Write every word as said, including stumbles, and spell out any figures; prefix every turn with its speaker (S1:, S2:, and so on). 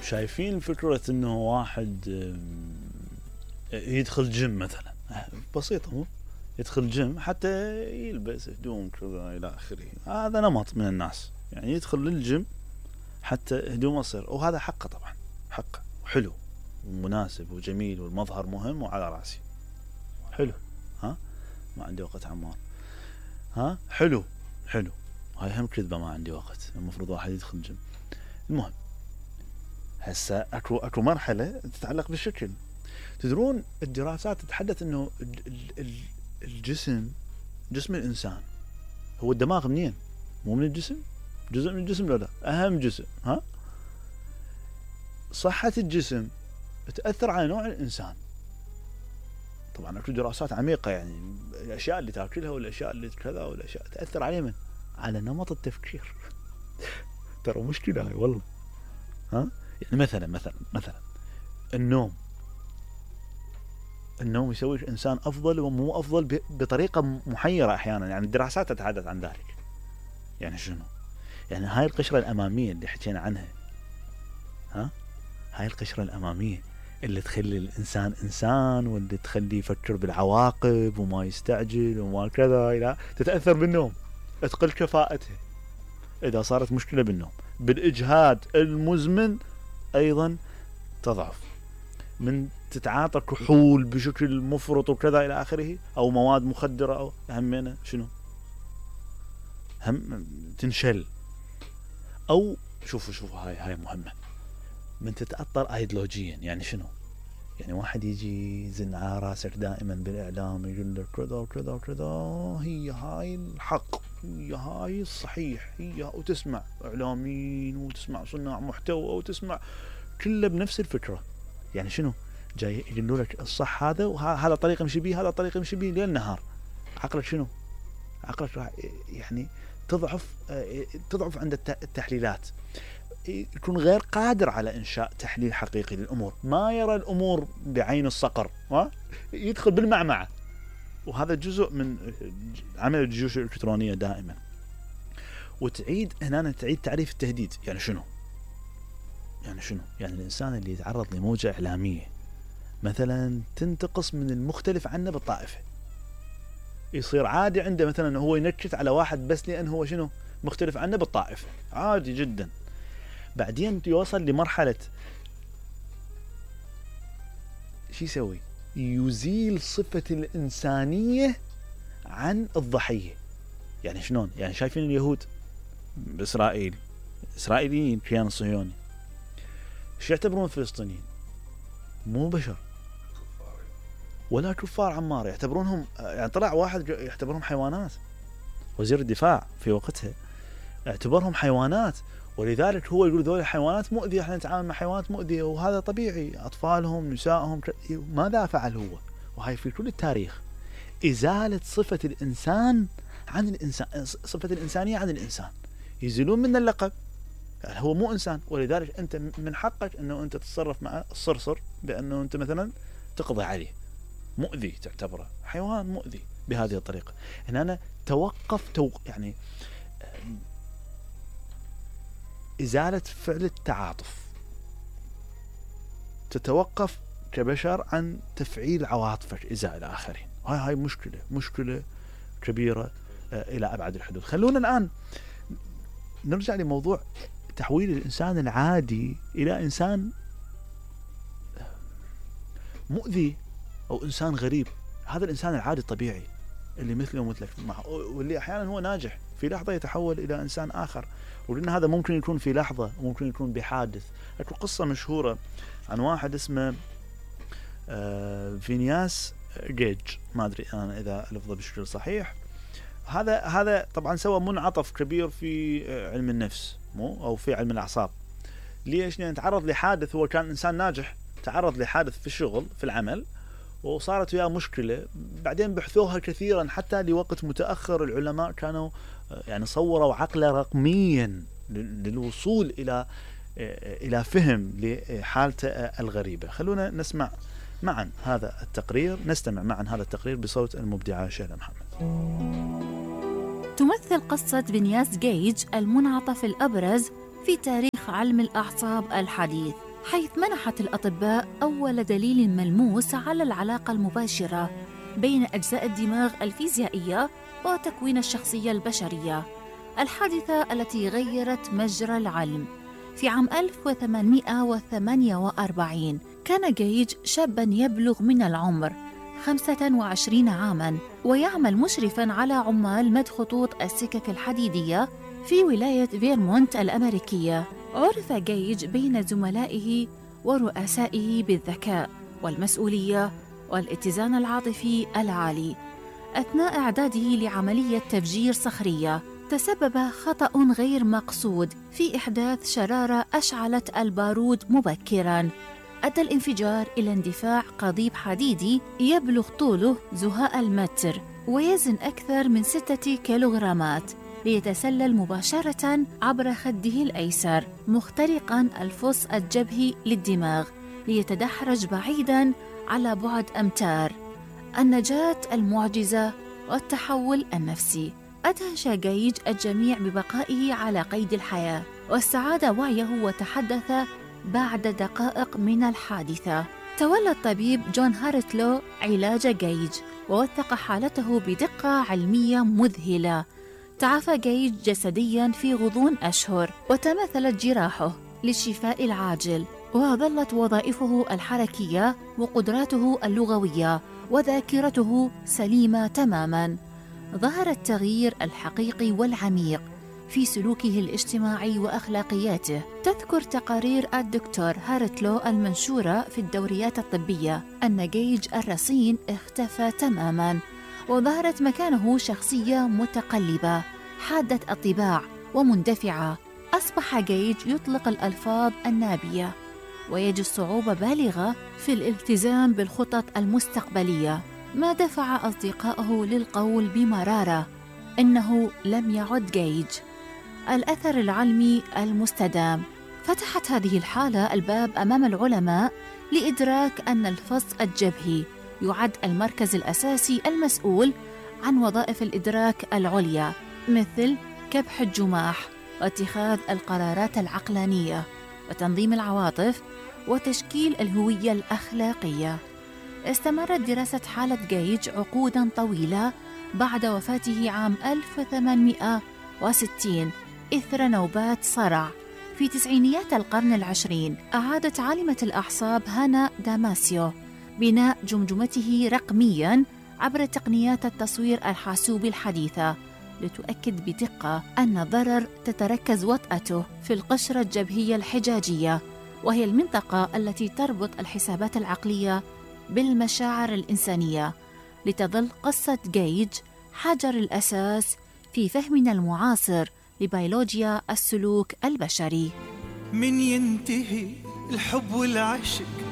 S1: شايفين فكرة انه واحد يدخل جيم مثلا، بسيطة، هو يدخل جيم حتى يلبس هدوم كذا الى اخره، هذا نمط من الناس، يعني يدخل للجيم حتى هدومه تصير، وهذا حقه طبعا، حقه حلو ومناسب وجميل والمظهر مهم وعلى راسي. حلو، ها ما عندي وقت عمار، ها حلو حلو، هاي هم كذبة، ما عندي وقت، المفروض واحد يدخل جيم. المهم هسه اكو اكو مرحلة تتعلق بالشكل. تدرون الدراسات تتحدث انه الجسم، جسم الانسان هو الدماغ منين؟ مو من الجسم؟ جزء من الجسم ولا لا؟ اهم جزء. ها صحة الجسم تأثر على نوع الانسان. طبعا اكو دراسات عميقة، يعني الاشياء اللي تاكلها والاشياء اللي كذا والاشياء تأثر عليه من على نمط التفكير. ترى مشكلة هاي والله. ها يعني مثلا مثلا مثلا النوم، النوم يسوي الإنسان أفضل ومو أفضل بطريقة محيرة أحيانا، يعني الدراسات تتحدث عن ذلك. يعني شنو؟ يعني هاي القشرة الأمامية اللي حكينا عنها، ها هاي القشرة الأمامية اللي تخلي الإنسان إنسان، واللي تخليه يفكر بالعواقب وما يستعجل وما كذا، إلى تتأثر بالنوم، تقل كفاءتها إذا صارت مشكلة بالنوم. بالإجهاد المزمن أيضا تضعف، من تتعاطى كحول بشكل مفرط وكذا إلى آخره، أو مواد مخدرة، أو همنا شنو هم تنشل. أو شوفوا شوفوا هاي هاي مهمة، من تتأثر أيديولوجيا. يعني شنو؟ يعني واحد يجي يزن على راسك دائما بالإعلام يقول لك كذا وكذا وكذا، هي هاي الحق، هي هاي الصحيح، هي، وتسمع إعلاميين وتسمع صناع محتوى وتسمع كله بنفس الفكرة. يعني شنو؟ جاي يقولوا لك الصح هذا، وهذا طريق يمشي به، هذا طريق يمشي به ليل نهار. عقلك شنو؟ عقلك يعني تضعف، تضعف عند التحليلات، يكون غير قادر على إنشاء تحليل حقيقي للأمور، ما يرى الأمور بعين الصقر، يدخل بالمعمعة. وهذا جزء من عمل الجيوش الإلكترونية دائما. وتعيد هنا تعيد تعريف التهديد. يعني شنو؟ يعني شنو؟ يعني الإنسان اللي يتعرض لموجة إعلامية مثلا تنتقص من المختلف عنه بالطائفة، يصير عادي عنده مثلا هو ينكت على واحد بس لأنه هو شنو؟ مختلف عنه بالطائفة، عادي جدا. بعدين يوصل لمرحلة شو يسوي؟ يزيل صفة الإنسانية عن الضحية. يعني شلون؟ يعني شايفين اليهود بإسرائيل، إسرائيليين كيان الصهيوني، شو يعتبرون الفلسطينيين؟ مو بشر ولا كفار عمار، يعتبرونهم، يعني طلع واحد يعتبرهم حيوانات، وزير الدفاع في وقتها اعتبرهم حيوانات، ولذلك هو يقول ذول الحيوانات مؤذية، احنا نتعامل مع حيوانات مؤذية، وهذا طبيعي، أطفالهم نسائهم. ماذا فعل هو؟ وهي في كل التاريخ إزالة صفة الإنسان عن الإنسان، صفة الإنسانية عن الإنسان، يزيلون من اللقب، يعني هو مو إنسان. ولذلك أنت من حقك أنه أنت تتصرف مع الصرصر بأنه أنت مثلا تقضي عليه، مؤذي، تعتبره حيوان مؤذي بهذه الطريقة. إن أنا توقف توق... يعني إزالة فعل التعاطف، تتوقف كبشر عن تفعيل عواطفك إزاء إلى آخره. هاي هاي مشكلة مشكلة كبيرة إلى أبعد الحدود. خلونا الآن نرجع لموضوع تحويل الإنسان العادي إلى إنسان مؤذي أو إنسان غريب. هذا الإنسان العادي الطبيعي اللي مثله ومثلك، واللي أحيانا هو ناجح في لحظة يتحول إلى إنسان آخر، ولأن هذا ممكن يكون في لحظة، ممكن يكون بحادث. أكو قصة مشهورة عن واحد اسمه فينياس جيج، ما أدري أنا إذا لفظه بشكل صحيح. هذا هذا طبعا سوى منعطف كبير في علم النفس مو أو في علم الأعصاب. ليش؟ لأن تعرض لحادث، هو كان إنسان ناجح، تعرض لحادث في الشغل في العمل، وصارت وياه مشكلة. بعدين بحثوها كثيرا حتى لوقت متأخر العلماء كانوا يعني صوروا عقله رقميا للوصول إلى إلى فهم لحالته الغريبة. خلونا نسمع معا هذا التقرير، نستمع معا هذا التقرير بصوت المبدعة شهلة محمد.
S2: تمثل قصة فينياس جيج المنعطف الأبرز في تاريخ علم الأعصاب الحديث، حيث منحت الأطباء أول دليل ملموس على العلاقة المباشرة بين أجزاء الدماغ الفيزيائية وتكوين الشخصية البشرية، الحادثة التي غيرت مجرى العلم. في عام ألف وثمانمائة وثمانية وأربعين كان جيج شاباً يبلغ من العمر خمسة وعشرين عاماً، ويعمل مشرفاً على عمال مد خطوط السكك الحديدية في ولاية فيرمونت الأمريكية. عرف جيج بين زملائه ورؤسائه بالذكاء والمسؤولية والاتزان العاطفي العالي. أثناء إعداده لعملية تفجير صخرية، تسبب خطأ غير مقصود في إحداث شرارة أشعلت البارود مبكراً، أدى الانفجار إلى اندفاع قضيب حديدي يبلغ طوله زهاء المتر ويزن أكثر من ستة كيلوغرامات، ليتسلل مباشرة عبر خده الأيسر مخترقاً الفص الجبهي للدماغ ليتدحرج بعيداً على بعد أمتار. النجاة المعجزة والتحول النفسي. أدهش جيج الجميع ببقائه على قيد الحياة، واستعاد وعيه وتحدث بعد دقائق من الحادثة. تولى الطبيب جون هارتلو علاج جيج ووثق حالته بدقة علمية مذهلة. تعافى جيج جسدياً في غضون أشهر، وتماثلت جراحه للشفاء العاجل، وظلت وظائفه الحركية وقدراته اللغوية وذاكرته سليمة تماماً. ظهر التغيير الحقيقي والعميق في سلوكه الاجتماعي وأخلاقياته. تذكر تقارير الدكتور هارتلو المنشورة في الدوريات الطبية أن جيج الرصين اختفى تماماً، وظهرت مكانه شخصية متقلبة حادة الطباع ومندفعة. أصبح جيج يطلق الألفاظ النابية ويجد صعوبة بالغة في الالتزام بالخطط المستقبلية، ما دفع أصدقائه للقول بمرارة إنه لم يعد جيج. الأثر العلمي المستدام. فتحت هذه الحالة الباب أمام العلماء لإدراك أن الفص الجبهي يعد المركز الأساسي المسؤول عن وظائف الإدراك العليا، مثل كبح الجماح واتخاذ القرارات العقلانية وتنظيم العواطف وتشكيل الهوية الأخلاقية. استمرت دراسة حالة جيج عقوداً طويلة بعد وفاته عام ألف وثمانمائة وستين إثر نوبات صرع. في تسعينيات القرن العشرين أعادت عالمة الأعصاب هانا داماسيو بناء جمجمته رقمياً عبر تقنيات التصوير الحاسوبي الحديثة، لتؤكد بدقة أن الضرر تتركز وطأته في القشرة الجبهية الحجاجية، وهي المنطقة التي تربط الحسابات العقلية بالمشاعر الإنسانية، لتظل قصة جيج حجر الأساس في فهمنا المعاصر لبيولوجيا السلوك البشري.
S3: من ينتهي الحب والعشق